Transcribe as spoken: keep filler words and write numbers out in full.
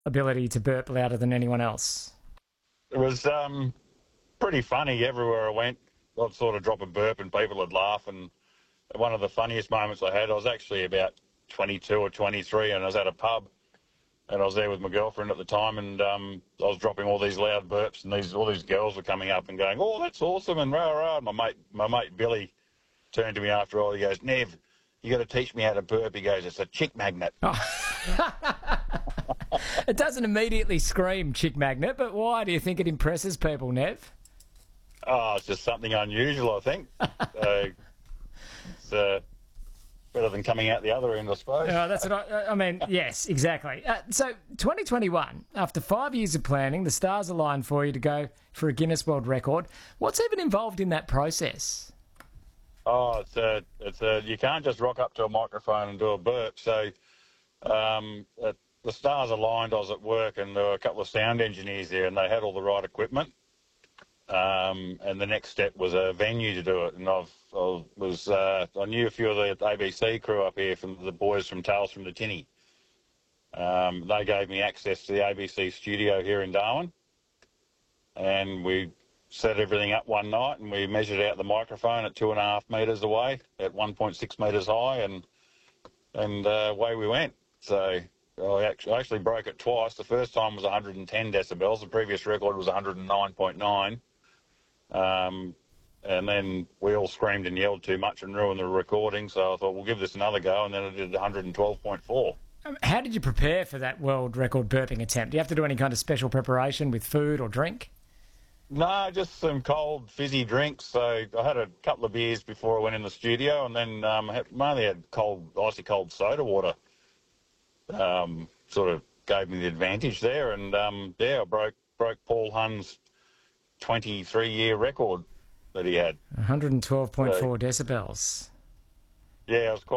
ability to burp louder than anyone else? It was um, pretty funny everywhere I went. I'd sort of drop a burp and people would laugh. And one of the funniest moments I had, I was actually about twenty-two or twenty-three, and I was at a pub, and I was there with my girlfriend at the time, and um, I was dropping all these loud burps, and these all these girls were coming up and going, "Oh, that's awesome!" and rah rah. And my mate, my mate Billy, turned to me after all. He goes, "Nev, you got to teach me how to burp." He goes, "It's a chick magnet." Oh. It doesn't immediately scream chick magnet, but why do you think it impresses people, Nev? Oh, it's just something unusual, I think. uh, it's uh, better than coming out the other end, I suppose. Oh, that's what I, I mean, yes, exactly. Uh, so twenty twenty-one, after five years of planning, the stars aligned for you to go for a Guinness World Record. What's even involved in that process? Oh, it's a, it's a, you can't just rock up to a microphone and do a burp. So um, it, the stars aligned. I was at work, and there were a couple of sound engineers there, and they had all the right equipment. Um, and the next step was a venue to do it. And I've, I was, uh, I knew a few of the A B C crew up here, from the boys from Tales from the Tinny. Um, they gave me access to the A B C studio here in Darwin, and we set everything up one night, and we measured out the microphone at two and a half metres away, at one point six metres high, and and uh, away we went. So I actually, I actually broke it twice. The first time was one hundred ten decibels. The previous record was one hundred nine point nine. Um, and then we all screamed and yelled too much and ruined the recording, so I thought we'll give this another go, and then I did one hundred twelve point four. Um, How did you prepare for that world record burping attempt? Do you have to do any kind of special preparation with food or drink? No, just some cold, fizzy drinks. So I had a couple of beers before I went in the studio, and then um, I had- mainly had cold, icy cold soda water. Um, sort of gave me the advantage there, and um, yeah, I broke broke Paul Hunn's twenty-three year record that he had. one hundred twelve point four decibels. Yeah, I was quite